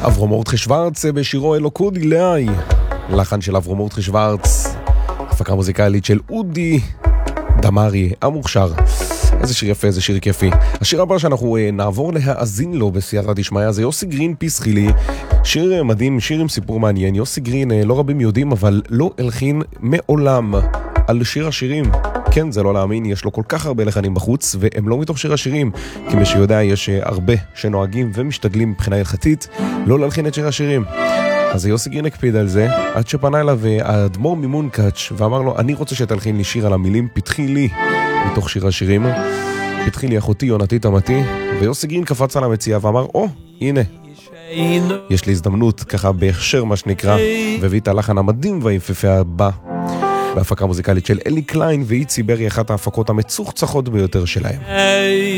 אברום מורדכי שוורץ בשירו אלוקוד אילי, לחן של אברום מורדכי שוורץ, הפקה מוזיקלית של אודי דמרי המוכשר. איזה שיר יפה, איזה שיר כיפי. השיר הבא שאנחנו נעבור להאזין לו בסייעתא דשמיא זה יוסי גרין פיס חילי, שיר מדהים, שיר עם סיפור מעניין. יוסי גרין, לא רבים יודעים, אבל לא הלחין מעולם על שיר השירים. כן, זה לא להאמין, יש לו כל כך הרבה לחנים בחוץ, והם לא מתוך שיר השירים, כי מי שיודע יש הרבה שנוהגים ומשתדלים מבחינה הלכתית לא להלחין את שיר השירים. אז יוסי גרין הקפיד על זה, עד שפנה אליו האדמו"ר ממונקאץ' ואמר לו, אני רוצה שתלחין לי שיר על המילים פתחי לי, מתוך שיר השירים, פתחי לי אחותי יונתי תמתי. ויוסי גרין קפץ על המציאה ואמר, הנה, יש לי הזדמנות, ככה בהכשר מה שנקרא, והביא את הלחן המדהים והיפהפה הבא, בהפקה מוזיקלית של אלי קליין ואיצי ברי, אחת ההפקות המצוחצחות ביותר שלהם.